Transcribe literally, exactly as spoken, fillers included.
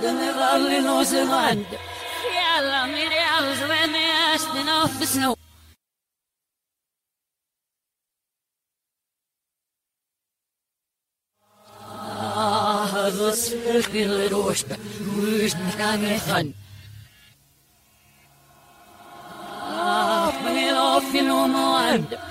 de me vallen los land. Yalla mir als wenn erst auf the snow. Ah, das viel rost. Wüst kann ich an. Ah, mir auf in Oman.